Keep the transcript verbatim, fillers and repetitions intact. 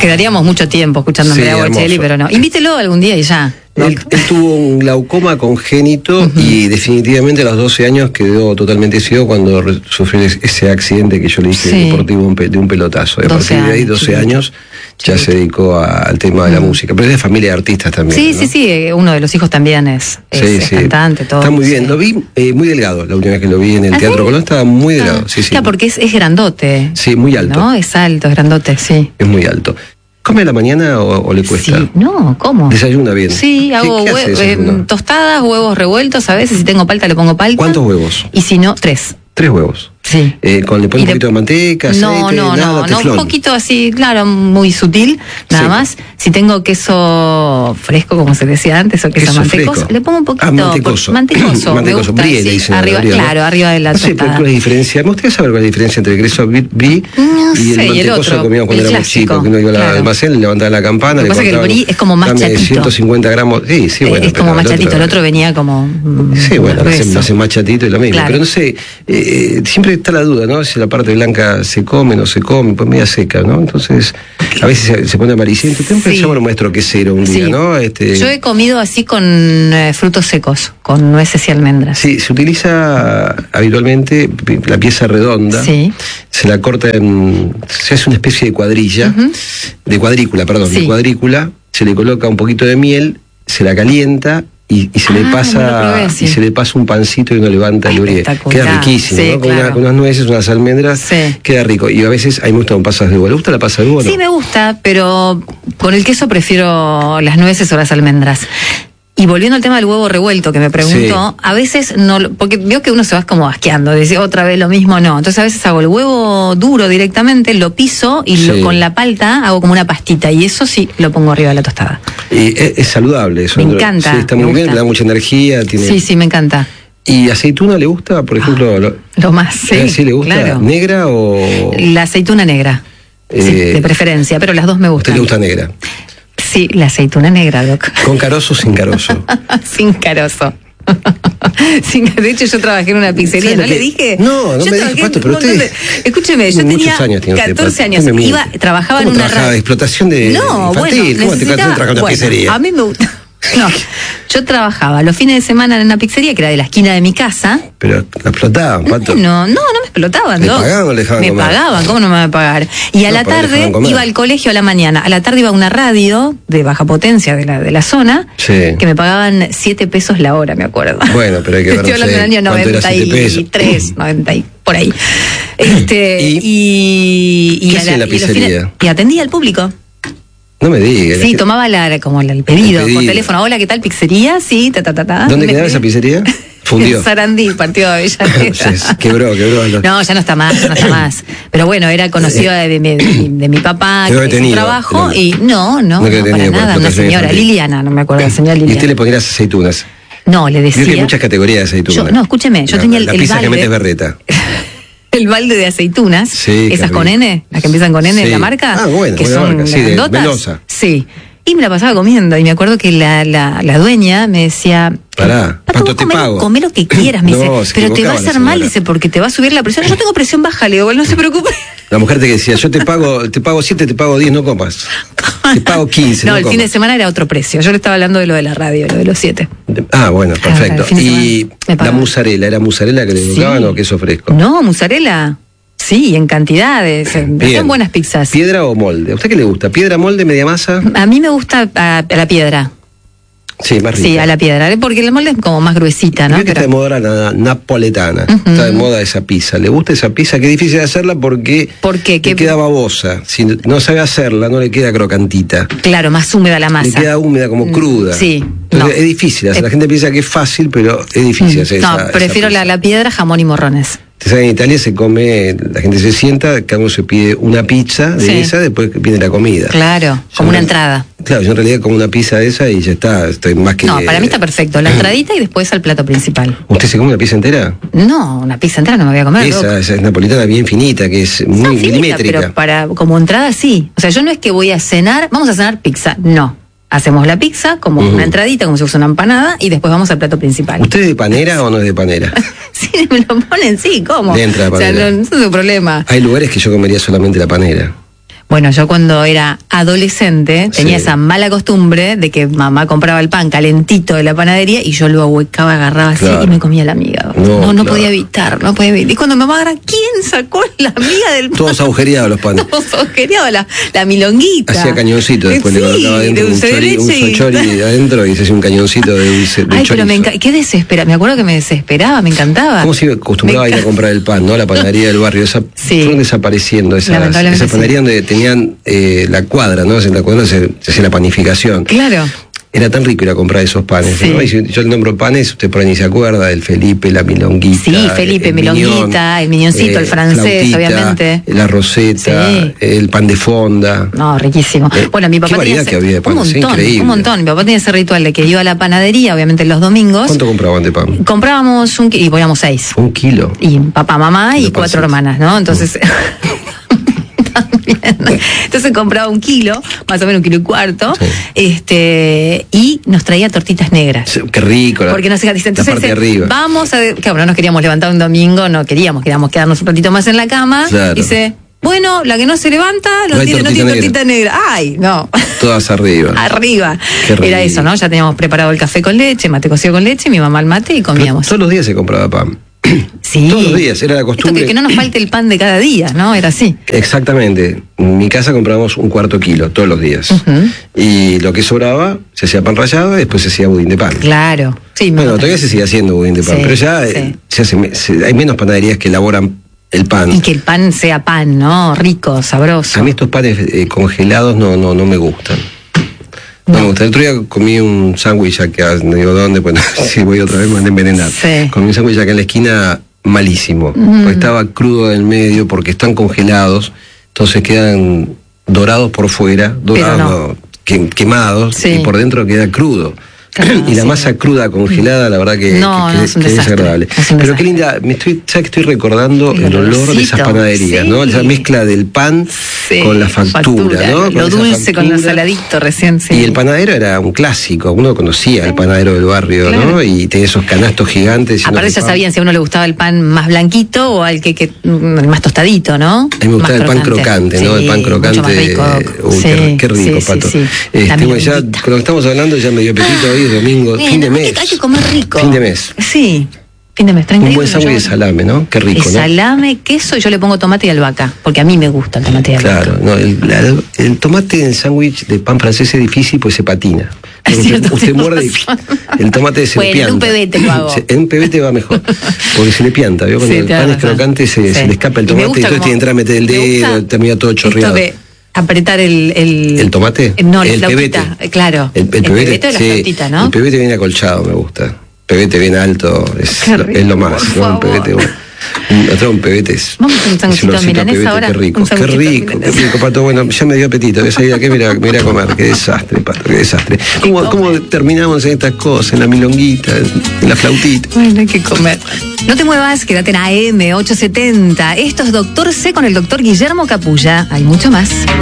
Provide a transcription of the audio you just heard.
quedaríamos mucho tiempo escuchando a Andrea Sí, Bocelli, hermoso. pero no. Invítelo algún día y ya. Él, él tuvo un glaucoma congénito uh-huh. y definitivamente a los doce años quedó totalmente ciego cuando re- sufrió ese accidente que yo le dije Sí. deportivo un pe- de un pelotazo. Y a partir de ahí, doce años, ya se dedicó a- al tema de la uh-huh. música. Pero es de familia de artistas también. Sí, ¿no? sí, sí. Uno de los hijos también es, es, Sí, es sí. cantante, todo. Está muy bien. Sí. Lo vi eh, muy delgado la última vez que lo vi en el ¿Ah, Teatro sí? Colón. Estaba muy delgado. Ah, sí, sí. Claro, porque es, es grandote. Sí, muy alto. ¿No? Es alto, es grandote, sí. Es muy alto. ¿Come a la mañana o, o le cuesta? Sí, no, ¿cómo? ¿Desayuna bien? Sí, hago ¿Qué, qué hue- hace desayuno? eh, tostadas, huevos revueltos, a veces si tengo palta le pongo palta. ¿Cuántos huevos? Y si no, tres. Tres huevos. Sí. Eh, con, ¿Le pone Y un le- poquito de manteca, aceite, No, no, nada, no, no, teflón? un poquito así, claro, muy sutil, nada Sí. más. Si tengo queso fresco, como se decía antes, o queso, Queso mantecoso, fresco. le pongo un poquito. Ah, mantecoso. por- Mantecoso, Mantecoso, me gusta, brie, le sí, dicen arriba, ahora, ¿no? claro, arriba de la No sé, pero tostada. ¿cuál es la diferencia? Me gustaría saber cuál es la diferencia entre el queso brie brie No y sé, el y el mantecoso otro, que comíamos cuando el éramos clásico, chicos, que uno iba al claro. almacén, le levantaba la campana, Lo que le pasa es que el cortaban, brie es como más dame chatito. ciento cincuenta gramos, sí, sí, bueno. es como pero más el chatito, otro- el otro venía como. mm, Sí, bueno, lo hacen, grueso. lo hacen más chatito y lo mismo. Claro. Pero no sé, eh, siempre está la duda, ¿no? Si la parte blanca se come, no se come, pues media seca, ¿no? Entonces, a veces se, se pone amarillento. Tengo que Sí. llamar a un maestro quesero un día, Sí. ¿no? Este, Yo he comido así con eh, frutos secos, con nueces y almendras. Sí, se utiliza habitualmente la pieza redonda, Sí. se la corta en, se hace una especie de cuadrilla, Ujú. de cuadrícula, perdón, Sí. de cuadrícula, se le coloca un poquito de miel, se la calienta y, y se Ah, le no lo pasa probé, sí. y se le pasa un pancito y uno levanta el brie. Espectacular. Queda riquísimo, Sí, ¿no? Con, claro. una- con unas nueces, unas almendras, Sí. queda rico. Y a veces a mí me gustan pasas de uva. ¿Le gusta la pasa de uva o no? Sí, me gusta, pero con el queso prefiero las nueces o las almendras. Y volviendo al tema del huevo revuelto que me preguntó, Sí. a veces no, lo- porque veo que uno se va como asqueando, dice otra vez lo mismo, no. Entonces a veces hago el huevo duro directamente, lo piso y lo- Sí. con la palta hago como una pastita y eso sí lo pongo arriba de la tostada. Y es, es saludable eso. Me ¿no? encanta, Sí, está me muy bien, gusta. le da mucha energía. Tiene... Sí, sí, me encanta. ¿Y aceituna le gusta, por ejemplo? Lo... Lo más, sí. Eh, ¿Sí le gusta? Claro. ¿Negra o...? La aceituna negra. Sí, Eh, de preferencia, pero las dos me ¿A gustan. usted le gusta negra? Sí, la aceituna negra, Doc. ¿Con carozo o sin carozo? Sin carozo. Sin, de hecho, yo trabajé en una pizzería, ¿Sabe ¿no lo le que- dije? No, no Yo me trabajé dijo, Pato, en pero un montón usted- de- Escúcheme, yo Muchos tenía años tiene usted, catorce Pato, años. no me Iba, miente. trabajaba en ¿Cómo una trabajaba? radio. ¿Explotación de No, infantil? bueno, ¿Cómo te necesitaba- trabajas en una bueno, pizzería? A mí me gusta. No, yo trabajaba los fines de semana en una pizzería que era de la esquina de mi casa. Pero la explotaban, Pato. No, no, no me explotaban. ¿Le Doc. pagaban o le dejaban Me comer? pagaban, ¿cómo no me van a pagar? Y a No, la pero le tarde dejaban comer. iba al colegio a la mañana. A la tarde iba a una radio de baja potencia de la, de la zona Sí. que me pagaban siete pesos la hora, me acuerdo. Bueno, pero hay que ver, Estoy no hablando sé, del año ¿cuánto era noventa siete y pesos? tres, noventa y por ahí. Este, ¿Y? y, y, ¿Qué a hacía en la y los pizzería? fines- y atendía al público. No me digas. Sí, tomaba la, como la- el, pedido, El pedido. por teléfono. Hola, ¿qué tal? ¿Pizzería? Sí, ta, ta, ta, ta. ¿Dónde Me- quedaba esa pizzería? Fundió. En Sarandí, partido de Avellaneda. Sí, quebró, quebró. No, ya no está más, ya no está más. Pero bueno, era conocida de, mi- de mi- de mi papá, Quedó que hizo un detenido, trabajo, el- y no, no, No no, quedó para detenido por nada, una explotación señora, infantil. Liliana, no me acuerdo, la señora Y usted le Liliana. ponía las aceitunas. No, le Vio que hay decía. muchas categorías de aceitunas. Yo- no, escúcheme, yo La- tenía el- La el pizza que balde. metes berreta. El balde de aceitunas, Sí, qué esas con rico. N, las que empiezan con N, Sí. la marca, Ah, bueno, que buena son marca, sí, de grandotas. Mendoza. Sí. Y me la pasaba comiendo, y me acuerdo que la, la, la dueña me decía, Pará, Pato, ¿cuánto vos te comé, pago? comé lo que quieras, me No, dice, se pero te va a equivocaba la hacer mal, señora. dice, porque te va a subir la presión. Yo tengo presión baja, le digo, bueno, no se preocupe. La mujer te decía, yo te pago, te pago siete, te pago diez, no comas. Te pago quince, No, no el fin de comas. semana era otro precio. Yo le estaba hablando de lo de la radio, lo de los siete. Ah, bueno, Claro, perfecto. el fin de Y semana me la pagaban. mozzarella, ¿era mozzarella que le Sí. tocaban o queso fresco? No, mozzarella. Sí, en cantidades. Bien. Son buenas pizzas. ¿Piedra o molde? ¿A usted qué le gusta? ¿Piedra, molde, media masa? A mí me gusta a, a la piedra. Sí, más rica. Sí, a la piedra, porque el molde es como más gruesita, ¿no? Creo que Pero- está de moda la napoletana. Ujú. Está de moda esa pizza. ¿Le gusta esa pizza? Que es difícil de hacerla porque ¿Por qué? le ¿Qué- queda babosa. Si no sabe hacerla, no le queda crocantita. Claro, más húmeda la Le masa. queda húmeda, como cruda. sí, Entonces, no. es difícil hacer. La gente piensa que es fácil, pero es difícil hacer No, esa- esa prefiero la, pizza. la piedra, jamón y morrones. Usted sabe, en Italia se come, la gente se sienta, cada uno se pide una pizza de Sí. esa, después viene la comida. Claro, Yo como una en- entrada. Claro, yo en realidad como una pizza de esa y ya está, estoy más que... No, para mí está perfecto. La entradita y después al plato principal. ¿Usted se come una pizza entera? No, una pizza entera no me voy a comer. Doc. Esa, esa es napolitana bien finita, que es Está muy finita, milimétrica. pero para como entrada sí. O sea, yo no es que voy a cenar, vamos a cenar pizza. No. Hacemos la pizza como Ujú. una entradita, como si fuese una empanada, y después vamos al plato principal. ¿Usted es de panera o no es de panera? Si me lo ponen, sí, ¿cómo? Le entra la o sea, panera. no, no es un problema. Hay lugares que yo comería solamente la panera. Bueno, yo cuando era adolescente tenía Sí. esa mala costumbre de que mamá compraba el pan calentito de la panadería y yo lo ahuecaba, agarraba así Claro. y me comía la miga. No, No, no, claro. podía evitar, no podía evitar. Y cuando mi mamá agarraba, ¿quién sacó la miga del pan? Todos agujereados los panes. Todos agujereados, la, la milonguita. Hacía cañoncito, después Sí, le colocaba adentro un, dulce de chori, un leche y- sochori adentro y se hacía un cañoncito de dulce de Ay, pero me chorizo. encanta. Qué desespera. Me acuerdo que me desesperaba, me encantaba. ¿Cómo se acostumbraba a ir a comprar el pan, no? A la panadería del barrio. Esa, Sí. Fueron desapareciendo esas, Lamentablemente esas panaderías sí. donde tenían eh, la cuadra, ¿no? En la cuadra se, se hacía la panificación. Claro. Era tan rico ir a comprar esos panes. Sí. ¿No? Y si yo le nombro panes, usted por ahí ni se acuerda, el Felipe, la milonguita. Sí, Felipe, el milonguita, miñón, el miñoncito, el francés, flautita, obviamente. La roseta, Sí. el pan de fonda. No, riquísimo. Eh, Bueno, mi qué papá tenía variedad ese- que había de un panes, montón, increíble. un montón. Mi papá tenía ese ritual de que iba a la panadería, obviamente los domingos. ¿Cuánto compraban de pan? Comprábamos un ki- y poníamos seis. Un kilo. Y papá, mamá y Los cuatro panes. hermanas, ¿no? Entonces. También. Entonces compraba un kilo, más o menos un kilo y cuarto, Sí. este, y nos traía tortitas negras. Sí, qué rico. La, Porque no sé, la entonces parte de dice, arriba. vamos a, claro, no nos queríamos levantar un domingo, no queríamos, queríamos quedarnos un ratito más en la cama. Claro. Dice, bueno, la que no se levanta no, No hay tiene, no tortita tiene negra. tortita negra. Ay, no. Todas arriba. Arriba. Qué rico. Era eso, ¿no? Ya teníamos preparado el café con leche, mate cocido con leche, mi mamá el mate y Pero comíamos. todos los días se compraba pan. Sí. Todos los días, era la Esto costumbre. que, que no nos falte el pan de cada día, ¿no? Era así. Exactamente. En mi casa comprábamos un cuarto kilo todos los días. Ujú. Y lo que sobraba se hacía pan rallado y después se hacía budín de pan. Claro. Sí, me Bueno, gusta. todavía se sigue haciendo budín de pan, Sí, pero ya sí. eh, se hace me- se- hay menos panaderías que elaboran el pan. Y que el pan sea pan, ¿no? Rico, sabroso. A mí estos panes eh, congelados no, no, no me gustan. No, No. me gusta. El otro día comí un sándwich acá, no digo dónde, pues si voy otra vez me van a envenenar. Sí. Comí un sándwich acá en la esquina malísimo, porque estaba crudo del medio, porque están congelados, entonces quedan dorados por fuera, dorados, no. no, que- quemados, Sí. y por dentro queda crudo. Claro, y la sí. masa cruda congelada, la verdad que, No, que- no, que- es un que es desastre, desagradable. es un Pero qué desastre. linda, me estoy, ¿sabes que estoy recordando El el, olor de esas olorcito, panaderías, sí. ¿no? Esa mezcla del pan Sí, con la factura, ¿no? Con Lo esa dulce con lo factura. saladito recién, sí. Y el panadero era un clásico, uno conocía al panadero del barrio, Claro. ¿no? Y tenía esos canastos gigantes. llenos Aparte de ya pan. sabían si a uno le gustaba el pan más blanquito o al que, que mm, el más tostadito, ¿no? A mí me gustaba Más el pan crocante, ¿no? Sí, El pan mucho crocante. más rico. Uy, Sí, qué, qué rico, sí, Pato. sí, sí. Este, La bueno, ya milonguita. con lo que estamos hablando ya me dio apetito hoy, es domingo, Bien, fin de hay que- mes. Hay que comer rico. Fin de mes. Sí, fin de mes, treinta Un y buen uno, sándwich yo- de salame, ¿no? Qué rico, El ¿no? salame, queso, y yo le pongo tomate y albahaca, porque a mí me gusta el tomate y albahaca. Claro, no, el, la- el tomate en el sándwich de pan francés es difícil pues se patina. Es Usted, cierto, usted tenés muerde y razón. el tomate se Bueno, le en pianta. un pebete lo hago. Se- en un pebete va mejor, porque se le pianta, ¿vio? Cuando Sí, el tenés pan es razón. crocante se, Sí. se le escapa el Y me tomate y gusta entonces como- tiene que entrar a meter el me gusta dedo, termina todo chorreado. Esto de apretar el... ¿El, ¿El tomate? Eh, No, la El flautita, pebete. eh, claro. El, el pebete, pebete o la sí, flautita, ¿no? El pebete bien acolchado, me gusta. Pebete bien alto, es, Qué lo, rico, es lo más, por ¿no? Un favor. pebete, bueno. Un, otro un pebete es. Vamos a hacer un ese sanguchito olorcito a milanesa pebete, ahora, Qué rico, un qué sanguchito rico, qué milanesa. rico, Pato. Bueno, ya me dio apetito. Voy a salir de aquí, mira, mira a comer. Qué desastre, Pato, qué desastre. ¿Cómo, ¿Cómo terminamos en estas cosas? En la milonguita, en la flautita. Bueno, hay que comer. No te muevas, quédate en A M ochocientos setenta. Esto es Doctor C con el doctor Guillermo Capulla. Hay mucho más.